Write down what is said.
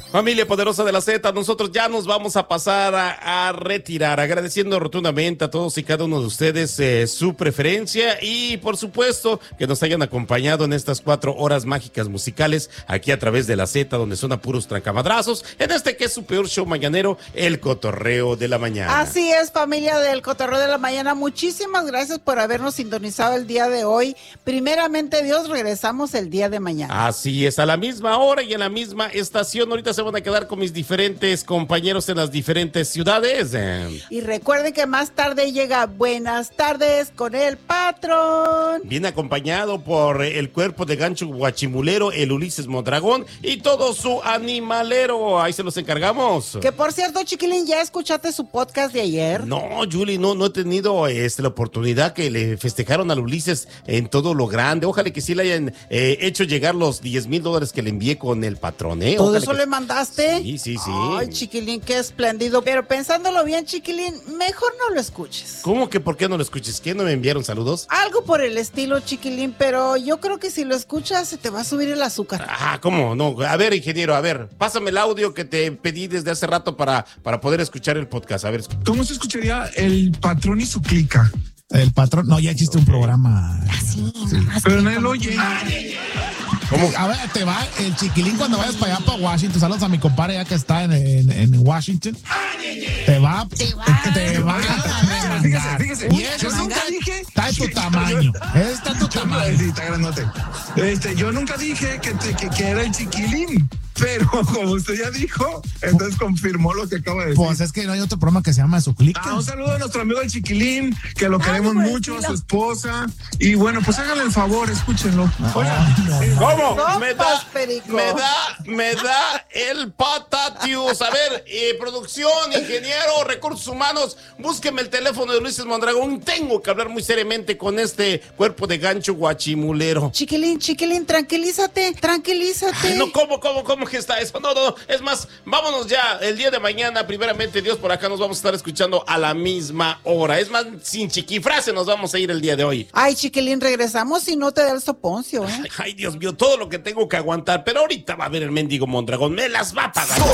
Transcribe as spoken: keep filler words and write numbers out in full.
Familia poderosa de la Z, nosotros ya nos vamos a pasar a, a retirar, agradeciendo rotundamente a todos y cada uno de ustedes eh, su preferencia y por supuesto que nos hayan acompañado en estas cuatro horas mágicas musicales aquí a través de la Z, donde son a puros trancamadrazos, en este que es su peor show mañanero, el Cotorreo de la Mañana. Así es, familia del Cotorreo de la Mañana, muchísimas gracias por habernos sintonizado el día de hoy. Primeramente Dios, regresamos el día de mañana. Así es, a la misma hora y en la misma estación. Ahorita se van a quedar con mis diferentes compañeros en las diferentes ciudades. Y recuerden que más tarde llega Buenas Tardes con el Patrón. Viene acompañado por el cuerpo de gancho guachimulero, el Ulises Mondragón y todo su animalero. Ahí se los encargamos. Que por cierto, chiquilín, ¿ya escuchaste su podcast de ayer? No, Julie, no, no he tenido este, la oportunidad que le festejaron al Ulises en todo lo grande. Ojalá que sí le hayan eh, hecho llegar los diez mil dólares que le envié con el patrón, ¿eh? ¿Todo Ojalá eso que... le mandaste? Sí, sí, sí. Ay, chiquilín, qué espléndido. Pero pensándolo bien, chiquilín, mejor no lo escuches. ¿Cómo que por qué no lo escuches? ¿Qué no me enviaron saludos? Algo por el estilo, chiquilín, pero yo creo que si lo escuchas se te va a subir el azúcar. Ah, ¿cómo? No, a ver, ingeniero, a ver, pásame el audio que te pedí desde hace rato para, para poder escuchar el podcast. A ver. ¿Cómo se escucharía el patrón y su clica? El patrón, no, ya existe okay. un programa. Así, sí. Pero nadie lo oye. ¿Cómo? A ver, te va el chiquilín cuando vayas para allá, para Washington. Saludos a mi compadre ya que está en, en, en Washington. Te va, te va, te va a Fíjese, fíjese. Y eso yo nunca dije. Está en tu tamaño. Está en tu tamaño. Sí, está grandote. Este, yo nunca dije que, te, que, que era el chiquilín. Pero como usted ya dijo, entonces confirmó lo que acaba de decir. Pues es que no hay otro programa que se llama Su Clica. Ah, un saludo a nuestro amigo el Chiquilín, que lo queremos Ay, mucho, a su esposa. Y bueno, pues háganle el favor, escúchenlo. Hola. ¿Cómo? ¿Cómo? Me da, me da, me da el patatius. A ver, eh, producción, ingeniero, recursos humanos, búsqueme el teléfono de Ulises Mondragón. Tengo que hablar muy seriamente con este cuerpo de gancho guachimulero. Chiquilín, chiquilín, tranquilízate, tranquilízate. Ay, no, ¿cómo, cómo, cómo que está eso? No, no, no. Es más, vámonos ya. El día de mañana, primeramente Dios, por acá nos vamos a estar escuchando a la misma hora. Es más, sin chiquifrase nos vamos a ir el día de hoy. Ay, chiquilín, regresamos y no te da el soponcio, ¿eh? Ay, ay, Dios mío, todo lo que tengo que aguantar. Pero ahorita va a ver el mendigo Mondragón. Me las va a pagar.